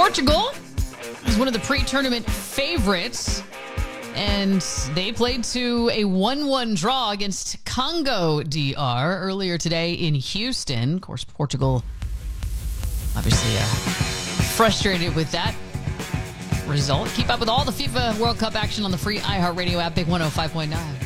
Portugal is one of the pre-tournament favorites, and they played to a 1-1 draw against Congo DR earlier today in Houston. Of course, Portugal obviously frustrated with that result. Keep up with all the FIFA World Cup action on the free iHeartRadio app, Big 105.9.